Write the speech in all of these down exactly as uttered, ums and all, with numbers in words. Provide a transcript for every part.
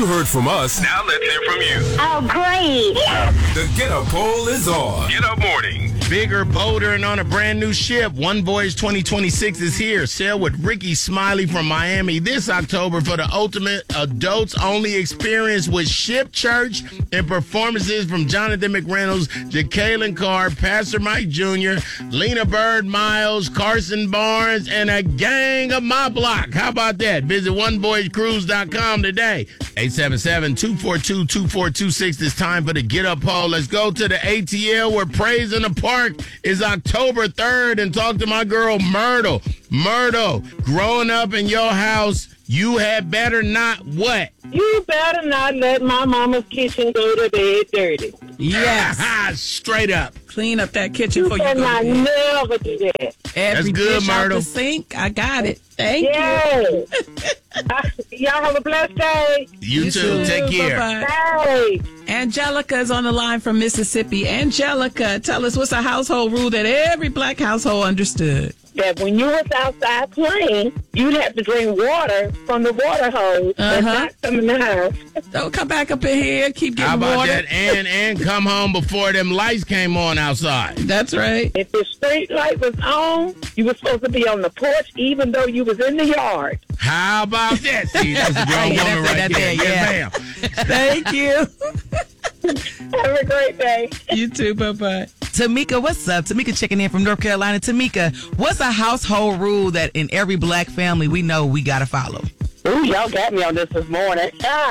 You heard from us. Now let's hear from you. Oh, great. The Get Up poll is on. Get Up Mornings. Bigger, bolder, and on a brand new ship. One Voyage twenty twenty-six is here. Sail with Ricky Smiley from Miami this October for the ultimate adults-only experience with ship church and performances from Jonathan McReynolds, Jacqueline Carr, Pastor Mike Junior, Lena Bird Miles, Carson Barnes, and a gang of my block. How about that? Visit one voyage cruise dot com today. eight seven seven, two four two, two four two six. It's time for the Get Up poll. Let's go to the A T L where Praise in the Park is October third and talk to my girl Myrtle. Myrtle, growing up in your house, you had better not what? You better not let my mama's kitchen go to bed dirty. Yes. Straight up. Clean up that kitchen You before you better go not to bed. never do that. Every That's good, dish out Myrtle. the sink. I got it. Thank Yes. Y'all have a blessed day. You, You too. too. Take care. Bye-bye. Hey. Angelica is on the line from Mississippi. Angelica, tell us what's a household rule that every black household understood. That when you was outside playing, you'd have to drink water from the water hose and Uh-huh. not come in the house. Don't come back up in here. Keep getting How about water. that? And and come home before them lights came on outside. That's right. If the street light was on, you were supposed to be on the porch even though you was in the yard. How about that? See, that's a grown Yeah, woman that's it, right that's there. it, Yes, yeah. ma'am. Thank you. Have a great day. You too. Bye-bye. Tamika, what's up? Tamika checking in from North Carolina. Tamika, what's a household rule that in every black family we know we got to follow? Ooh, y'all got me on this this morning.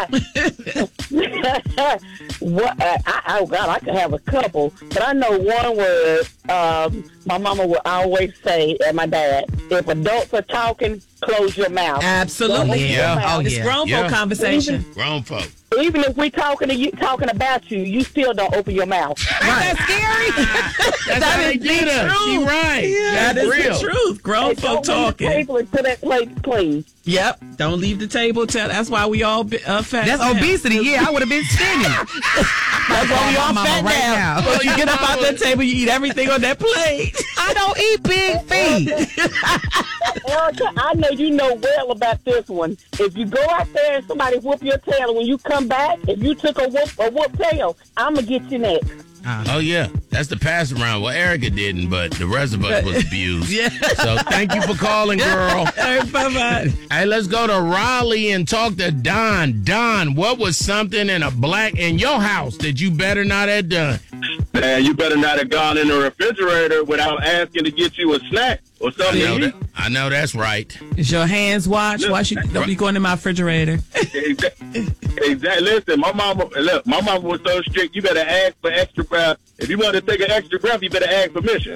what? Uh, I, oh, God, I could have a couple. But I know one was um, my mama would always say, and my dad, if adults are talking, close your mouth. Absolutely. Yeah. Oh, It's yeah. grown folk Yeah. conversation. Grown folk. Even if we talking to you, talking about you, you still don't open your mouth. That's scary. That's how they did us. She right. That That's is real. the truth. Grown Hey, folk don't leave the talking. table until that plate clean. Yep. Don't leave the table. Till, that's why we all be, uh, fat. That's now. obesity. Yeah, I would have been skinny. That's why we all Mama fat right now. now. So you get up out that table, you eat everything on that plate. I don't eat big feet. Erica, I know you know well about this one. If you go out there and somebody whoop your tail, and when you come back, if you took a whoop a whoop tail, I'm gonna get you next. Oh, yeah. That's the pass around. Well, Erica didn't, but the rest of us was abused. Yeah. So thank you for calling, girl. All right, bye-bye. Hey, let's go to Raleigh and talk to Don. Don, what was something in a black in your house that you better not have done? Man, you better not have gone in the refrigerator without asking to get you a snack or I something know, to that, eat. I know that's right. Is your hands washed? Why should don't be going in my refrigerator? Exactly. Exactly. Listen, my mama, look, my mama was so strict. You better ask for extra breath. If you want to take an extra breath, you better ask permission.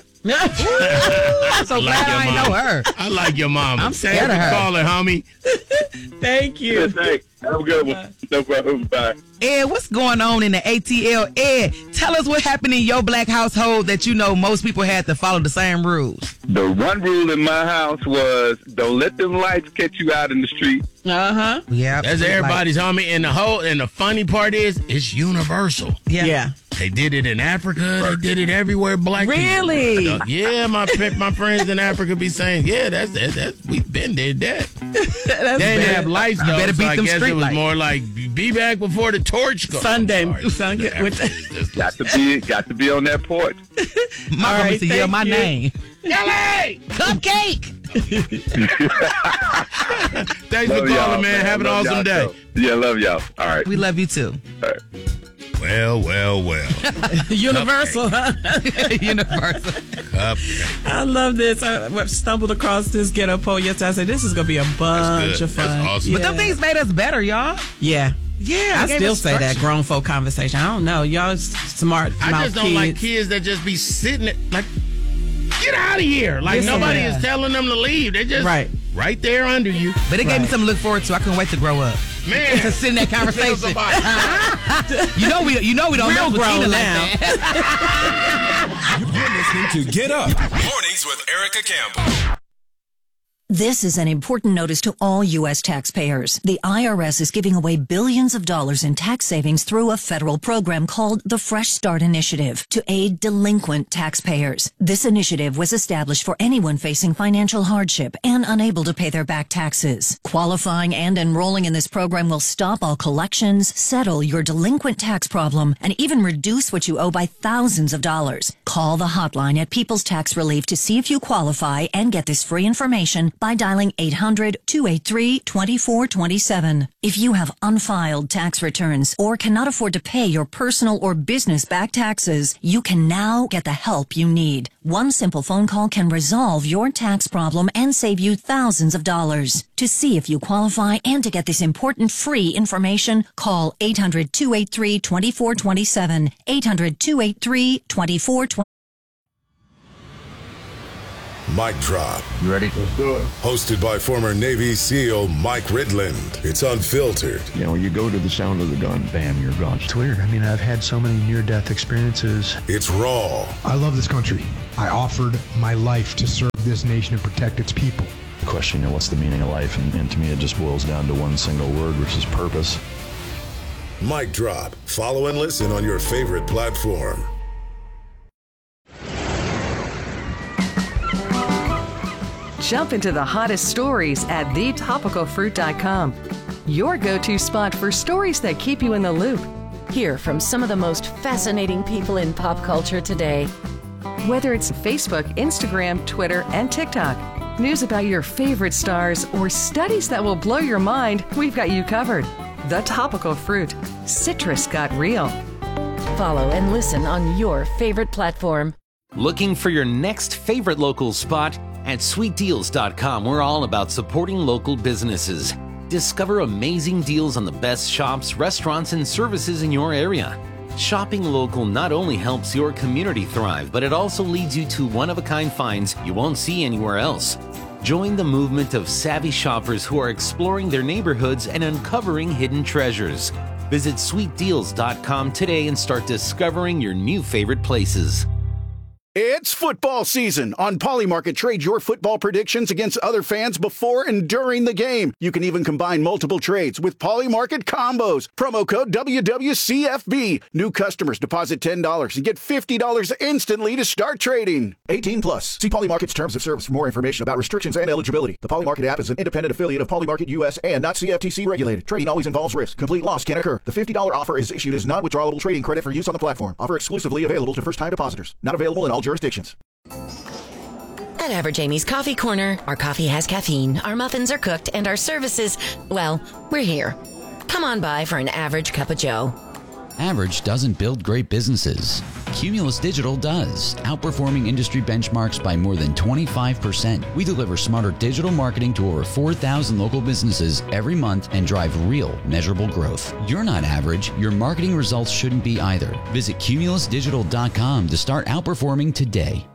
I'm so I like glad your I ain't know mama. her. I like your mama. I'm Thanks scared of for her. calling, homie. Thank you. Thanks. Have a good one. No problem. Bye. Ed, what's going on in the A T L? Ed, tell us what happened in your black household that you know most people had to follow the same rules. The one rule in my house was don't let them lights catch you out in the street. Uh-huh. Yeah. That's everybody's homie. And the whole and the funny part is it's universal. Yeah. Yeah. They did it in Africa. They did it everywhere. Black Really? people. Yeah, my my friends in Africa be saying, yeah, that's that. That's we've been did that. That's They didn't bad. have lights though. better so beat I them guess street it was lights. more like be back before the torch goes. Sunday. I'm sorry. Sunday- Africa with- is just- Got to be, got to be on that porch. My All mama right, used to yell thank my you. name. Kelly! Cupcake. Thanks for Love calling, y'all, man. Have an Love awesome y'all, day. too. Yeah, love y'all. All right. We love you too. All right. Well, well, well. Universal, huh? Universal. Cupcake. I love this. I stumbled across this ghetto poll yesterday. I said, this is going to be a bunch good. of fun. That's awesome. But them Yeah. things made us better, y'all. Yeah. Yeah. I gave still us say that structure. grown folk conversation. I don't know. Y'all s- smart I mouth just don't kids. like kids that just be sitting at, like, get out of here. Like, Listen, nobody yeah. is telling them to leave. They just Right. right there under you. But it gave me Right. something to look forward to. I couldn't wait to grow up. Man. To sit in that Tell conversation. somebody. you know we, you know we don't Real mess with grown Tina like now. that. You're listening to Get Up. Mornings with Erica Campbell. This is an important notice to all U S taxpayers. The I R S is giving away billions of dollars in tax savings through a federal program called the Fresh Start Initiative to aid delinquent taxpayers. This initiative was established for anyone facing financial hardship and unable to pay their back taxes. Qualifying and enrolling in this program will stop all collections, settle your delinquent tax problem, and even reduce what you owe by thousands of dollars. Call the hotline at People's Tax Relief to see if you qualify and get this free information by dialing eight hundred, two eight three, two four two seven. If you have unfiled tax returns or cannot afford to pay your personal or business back taxes, you can now get the help you need. One simple phone call can resolve your tax problem and save you thousands of dollars. To see if you qualify and to get this important free information, call eight hundred, two eight three, two four two seven, eight hundred, two eight three, two four two seven. Mic Drop. You ready? Let's do it. Hosted by former Navy SEAL Mike Ridland. It's unfiltered. You know, you go to the sound of the gun, bam, you're gone. It's weird. I mean, I've had so many near-death experiences. It's raw. I love this country. I offered my life to serve this nation and protect its people. The question, you know, what's the meaning of life? And, and to me, it just boils down to one single word, which is purpose. Mic Drop. Follow and listen on your favorite platform. Jump into the hottest stories at the topical fruit dot com. Your go-to spot for stories that keep you in the loop. Hear from some of the most fascinating people in pop culture today. Whether it's Facebook, Instagram, Twitter, and TikTok, news about your favorite stars, or studies that will blow your mind, we've got you covered. The Topical Fruit. Citrus got real. Follow and listen on your favorite platform. Looking for your next favorite local spot? At sweet deals dot com, we're all about supporting local businesses. Discover amazing deals on the best shops, restaurants, and services in your area. Shopping local not only helps your community thrive, but it also leads you to one-of-a-kind finds you won't see anywhere else. Join the movement of savvy shoppers who are exploring their neighborhoods and uncovering hidden treasures. Visit sweet deals dot com today and start discovering your new favorite places. It's football season. On Polymarket, trade your football predictions against other fans before and during the game. You can even combine multiple trades with Polymarket combos. Promo code W W C F B. New customers deposit ten dollars and get fifty dollars instantly to start trading. eighteen plus. See Polymarket's terms of service for more information about restrictions and eligibility. The Polymarket app is an independent affiliate of Polymarket U S and not C F T C regulated. Trading always involves risk. Complete loss can occur. The fifty dollars offer is issued as non-withdrawable trading credit for use on the platform. Offer exclusively available to first-time depositors. Not available in all jurisdictions. At Average Amy's Coffee Corner, our coffee has caffeine, our muffins are cooked, and our services, well, we're here. Come on by for an average cup of joe. Average doesn't build great businesses. Cumulus Digital does, outperforming industry benchmarks by more than twenty-five percent. We deliver smarter digital marketing to over four thousand local businesses every month and drive real, measurable growth. You're not average. Your marketing results shouldn't be either. Visit cumulus digital dot com to start outperforming today.